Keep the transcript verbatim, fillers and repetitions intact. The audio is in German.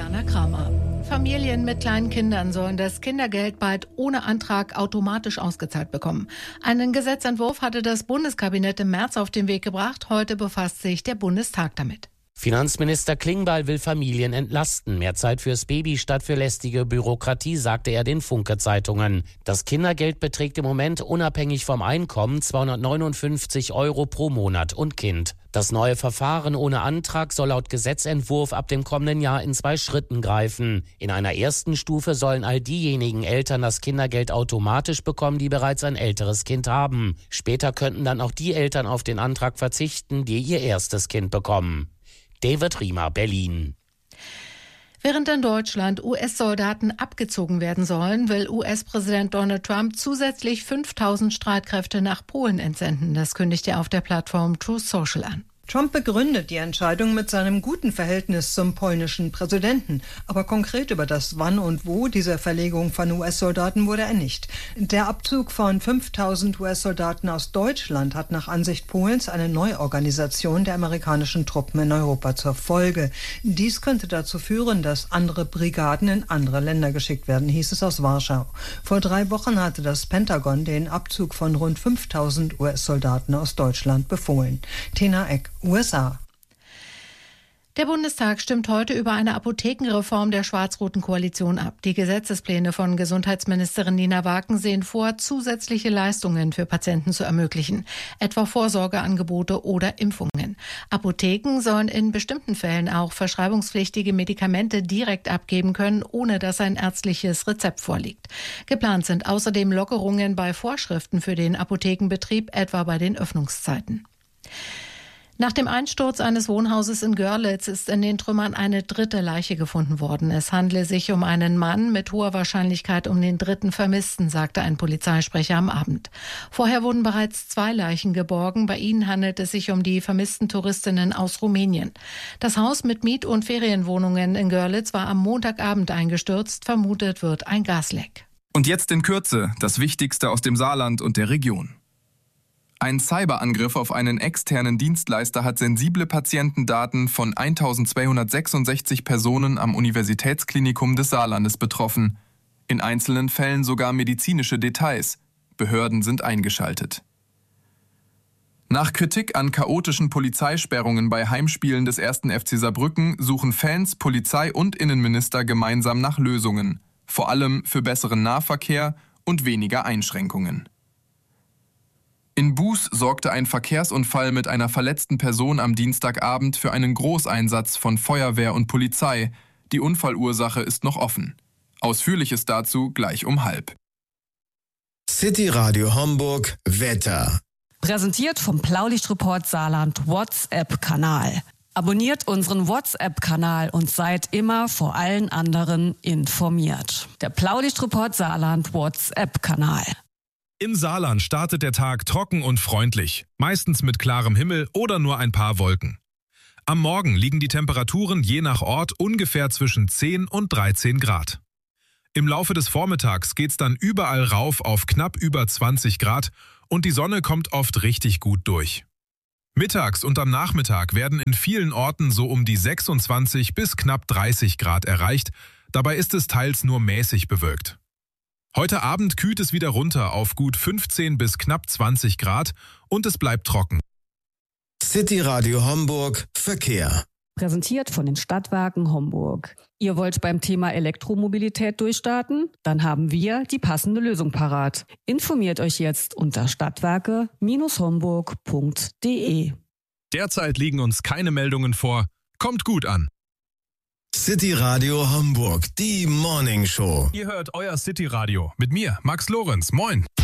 Jana Kramer. Familien mit kleinen Kindern sollen das Kindergeld bald ohne Antrag automatisch ausgezahlt bekommen. Einen Gesetzentwurf hatte das Bundeskabinett im März auf den Weg gebracht. Heute befasst sich der Bundestag damit. Finanzminister Klingbeil will Familien entlasten. Mehr Zeit fürs Baby statt für lästige Bürokratie, sagte er den Funke-Zeitungen. Das Kindergeld beträgt im Moment unabhängig vom Einkommen zweihundertneunundfünfzig Euro pro Monat und Kind. Das neue Verfahren ohne Antrag soll laut Gesetzentwurf ab dem kommenden Jahr in zwei Schritten greifen. In einer ersten Stufe sollen all diejenigen Eltern das Kindergeld automatisch bekommen, die bereits ein älteres Kind haben. Später könnten dann auch die Eltern auf den Antrag verzichten, die ihr erstes Kind bekommen. David Riemer, Berlin. Während in Deutschland U S-Soldaten abgezogen werden sollen, will U S-Präsident Donald Trump zusätzlich fünftausend Streitkräfte nach Polen entsenden. Das kündigt er auf der Plattform Truth Social an. Trump begründet die Entscheidung mit seinem guten Verhältnis zum polnischen Präsidenten. Aber konkret über das Wann und Wo dieser Verlegung von U S-Soldaten wurde er nicht. Der Abzug von fünftausend U S-Soldaten aus Deutschland hat nach Ansicht Polens eine Neuorganisation der amerikanischen Truppen in Europa zur Folge. Dies könnte dazu führen, dass andere Brigaden in andere Länder geschickt werden, hieß es aus Warschau. Vor drei Wochen hatte das Pentagon den Abzug von rund fünftausend U S-Soldaten aus Deutschland befohlen. Tina Eck, U S A. Der Bundestag stimmt heute über eine Apothekenreform der schwarz-roten Koalition ab. Die Gesetzespläne von Gesundheitsministerin Nina Waken sehen vor, zusätzliche Leistungen für Patienten zu ermöglichen, etwa Vorsorgeangebote oder Impfungen. Apotheken sollen in bestimmten Fällen auch verschreibungspflichtige Medikamente direkt abgeben können, ohne dass ein ärztliches Rezept vorliegt. Geplant sind außerdem Lockerungen bei Vorschriften für den Apothekenbetrieb, etwa bei den Öffnungszeiten. Nach dem Einsturz eines Wohnhauses in Görlitz ist in den Trümmern eine dritte Leiche gefunden worden. Es handle sich um einen Mann, mit hoher Wahrscheinlichkeit um den dritten Vermissten, sagte ein Polizeisprecher am Abend. Vorher wurden bereits zwei Leichen geborgen. Bei ihnen handelt es sich um die vermissten Touristinnen aus Rumänien. Das Haus mit Miet- und Ferienwohnungen in Görlitz war am Montagabend eingestürzt. Vermutet wird ein Gasleck. Und jetzt in Kürze das Wichtigste aus dem Saarland und der Region. Ein Cyberangriff auf einen externen Dienstleister hat sensible Patientendaten von eintausendzweihundertsechsundsechzig Personen am Universitätsklinikum des Saarlandes betroffen. In einzelnen Fällen sogar medizinische Details. Behörden sind eingeschaltet. Nach Kritik an chaotischen Polizeisperrungen bei Heimspielen des ersten F C Saarbrücken suchen Fans, Polizei und Innenminister gemeinsam nach Lösungen. Vor allem für besseren Nahverkehr und weniger Einschränkungen. In Buß sorgte ein Verkehrsunfall mit einer verletzten Person am Dienstagabend für einen Großeinsatz von Feuerwehr und Polizei. Die Unfallursache ist noch offen. Ausführliches dazu gleich um halb. City Radio Homburg Wetter. Präsentiert vom Blaulichtreport Saarland WhatsApp-Kanal. Abonniert unseren WhatsApp-Kanal und seid immer vor allen anderen informiert. Der Blaulichtreport Saarland WhatsApp-Kanal. Im Saarland startet der Tag trocken und freundlich, meistens mit klarem Himmel oder nur ein paar Wolken. Am Morgen liegen die Temperaturen je nach Ort ungefähr zwischen zehn und dreizehn Grad. Im Laufe des Vormittags geht's dann überall rauf auf knapp über zwanzig Grad und die Sonne kommt oft richtig gut durch. Mittags und am Nachmittag werden in vielen Orten so um die sechsundzwanzig bis knapp dreißig Grad erreicht, dabei ist es teils nur mäßig bewölkt. Heute Abend kühlt es wieder runter auf gut fünfzehn bis knapp zwanzig Grad und es bleibt trocken. City Radio Homburg Verkehr. Präsentiert von den Stadtwerken Homburg. Ihr wollt beim Thema Elektromobilität durchstarten? Dann haben wir die passende Lösung parat. Informiert euch jetzt unter stadtwerke Bindestrich homburg punkt de. Derzeit liegen uns keine Meldungen vor. Kommt gut an. City Radio Homburg, die Morning Show. Ihr hört euer City Radio mit mir, Max Lorenz. Moin.